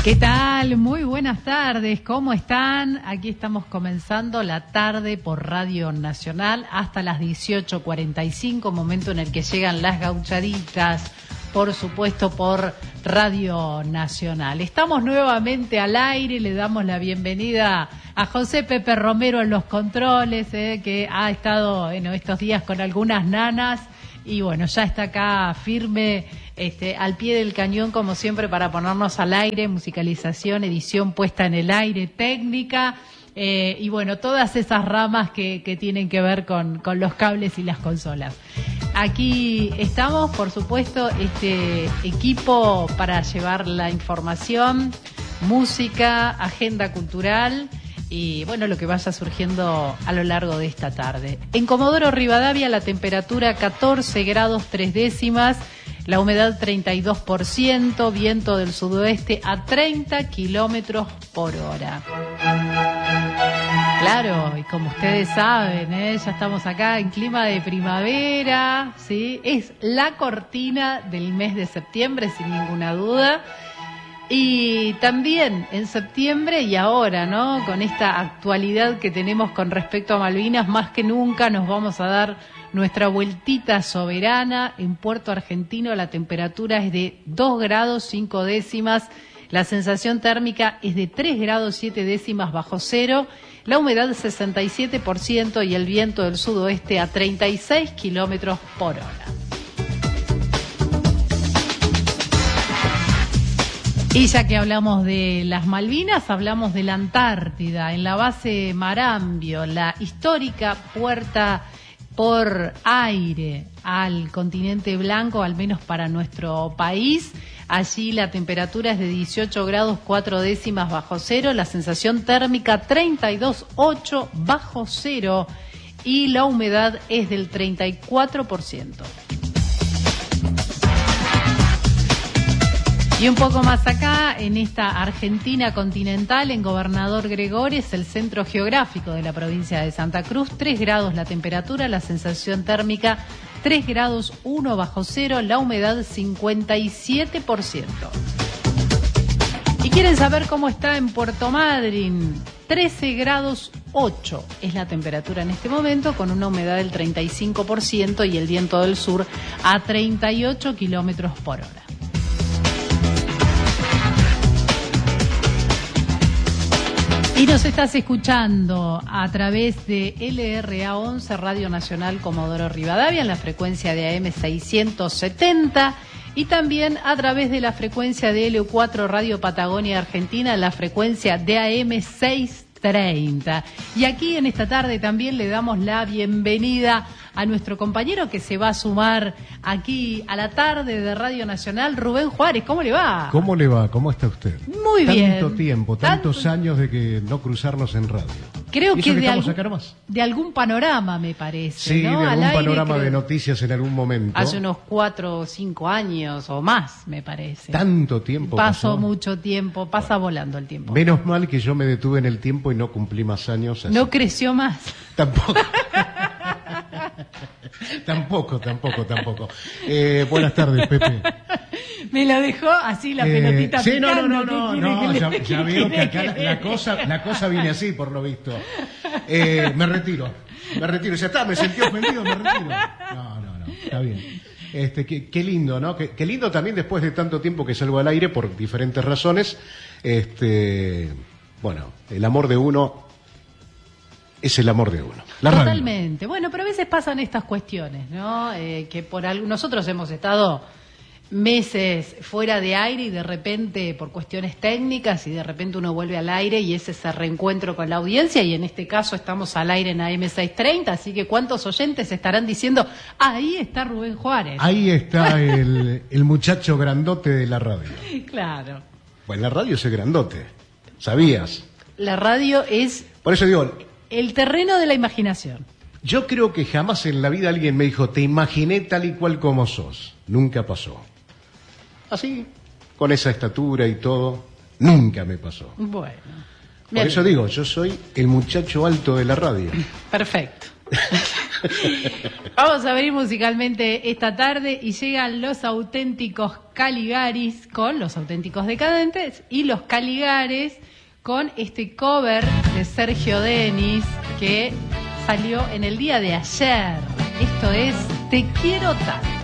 ¿Qué tal? Muy buenas tardes, ¿cómo están? Aquí estamos comenzando la tarde por Radio Nacional hasta las 18:45, momento en el que llegan las gauchaditas, por supuesto por Radio Nacional. Estamos nuevamente al aire, le damos la bienvenida a José Pepe Romero en los controles, que ha estado estos días con algunas nanas y bueno, ya está acá firme al pie del cañón como siempre para ponernos al aire, musicalización, edición puesta en el aire, técnica y bueno, todas esas ramas que tienen que ver con los cables y las consolas. Aquí estamos, por supuesto, este equipo para llevar la información, música, agenda cultural y bueno, lo que vaya surgiendo a lo largo de esta tarde. En Comodoro Rivadavia la temperatura 14 grados 3 décimas, la humedad 32%, viento del sudoeste a 30 kilómetros por hora. Claro, y como ustedes saben, ya estamos acá en clima de primavera, ¿sí? Es la cortina del mes de septiembre, sin ninguna duda. Y también en septiembre y ahora, ¿no? Con esta actualidad que tenemos con respecto a Malvinas, más que nunca nos vamos a dar nuestra vueltita soberana. En Puerto Argentino la temperatura es de 2 grados 5 décimas, la sensación térmica es de 3 grados 7 décimas bajo cero, la humedad 67% y el viento del sudoeste a 36 kilómetros por hora. Y ya que hablamos de las Malvinas, hablamos de la Antártida, en la base Marambio, la histórica puerta por aire al continente blanco, al menos para nuestro país. Allí la temperatura es de 18 grados 4 décimas bajo cero, la sensación térmica 32,8 bajo cero y la humedad es del 34%. Y un poco más acá, en esta Argentina continental, en Gobernador Gregores, el centro geográfico de la provincia de Santa Cruz, 3 grados la temperatura, la sensación térmica 3 grados 1 bajo cero, la humedad 57%. ¿Y quieren saber cómo está en Puerto Madryn? 13 grados 8 es la temperatura en este momento, con una humedad del 35% y el viento del sur a 38 kilómetros por hora. Y nos estás escuchando a través de LRA 11 Radio Nacional Comodoro Rivadavia en la frecuencia de AM 670 y también a través de la frecuencia de LU4 Radio Patagonia Argentina en la frecuencia de AM 630. Y aquí en esta tarde también le damos la bienvenida a nuestro compañero que se va a sumar aquí a la tarde de Radio Nacional, Rubén Juárez. ¿Cómo le va? ¿Cómo le va? ¿Cómo está usted? Muy bien. Tanto tiempo, tantos años de que no cruzarnos en radio. Creo que de algún panorama, me parece. Sí, ¿no? de algún aire, panorama de noticias en algún momento. Hace unos 4 o 5 años o más, me parece. Tanto tiempo pasó. Mucho tiempo, pasa volando el tiempo. Menos mal que yo me detuve en el tiempo y no cumplí más años. Así. ¿No creció más? Tampoco. Tampoco. Buenas tardes, Pepe. Me lo dejó así la pelotita sí, picando. No, ya veo que acá la cosa viene así, por lo visto. Me retiro, ya está, me sentí ofendido, me retiro. No, está bien. Qué lindo, ¿no? Qué lindo también después de tanto tiempo que salgo al aire por diferentes razones. Bueno, el amor de uno es el amor de uno. Totalmente. Bueno, pero a veces pasan estas cuestiones, ¿no? Que nosotros hemos estado meses fuera de aire y de repente por cuestiones técnicas y de repente uno vuelve al aire y es ese reencuentro con la audiencia y en este caso estamos al aire en AM630, así que ¿cuántos oyentes estarán diciendo ahí está Rubén Juárez? Ahí está el muchacho grandote de la radio. Claro. Pues la radio es el grandote, ¿sabías? La radio es... Por eso digo... El terreno de la imaginación. Yo creo que jamás en la vida alguien me dijo, te imaginé tal y cual como sos. Nunca pasó. Así, con esa estatura y todo, nunca me pasó. Bueno. Por eso digo, yo soy el muchacho alto de la radio. Perfecto. Vamos a abrir musicalmente esta tarde y llegan los auténticos Caligaris con los auténticos decadentes y los Caligares con este cover de Sergio Denis que salió en el día de ayer. Esto es Te quiero tanto.